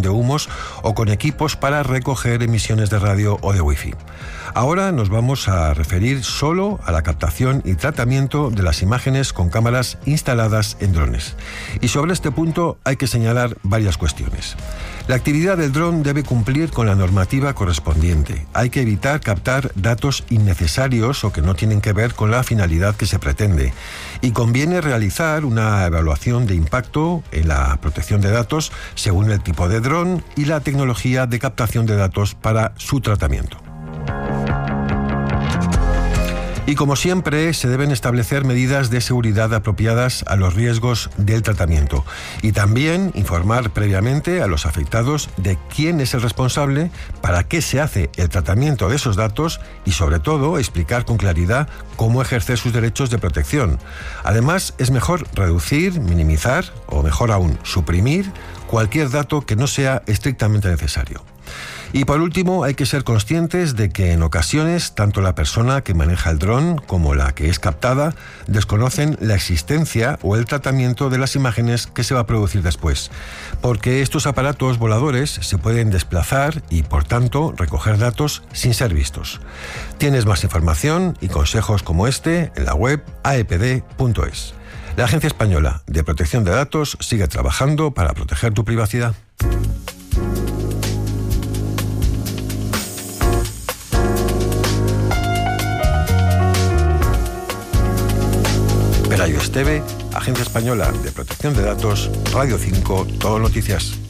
de humos o con equipos para recoger emisiones de radio o de wifi. Ahora nos vamos a referir solo a la captación y tratamiento de las imágenes con cámaras instaladas en drones. Y sobre este punto hay que señalar varias cuestiones. La actividad del dron debe cumplir con la normativa correspondiente. Hay que evitar captar datos innecesarios o que no tienen que ver con la finalidad que se pretende. Y conviene realizar una evaluación de impacto en la protección de datos según el tipo de dron y la tecnología de captación de datos para su tratamiento. Y como siempre, se deben establecer medidas de seguridad apropiadas a los riesgos del tratamiento y también informar previamente a los afectados de quién es el responsable, para qué se hace el tratamiento de esos datos y, sobre todo, explicar con claridad cómo ejercer sus derechos de protección. Además, es mejor reducir, minimizar o, mejor aún, suprimir cualquier dato que no sea estrictamente necesario. Y por último, hay que ser conscientes de que en ocasiones tanto la persona que maneja el dron como la que es captada desconocen la existencia o el tratamiento de las imágenes que se va a producir después, porque estos aparatos voladores se pueden desplazar y por tanto recoger datos sin ser vistos. Tienes más información y consejos como este en la web aepd.es. La Agencia Española de Protección de Datos sigue trabajando para proteger tu privacidad. Pelayo Esteve, Agencia Española de Protección de Datos, Radio 5, Todo Noticias.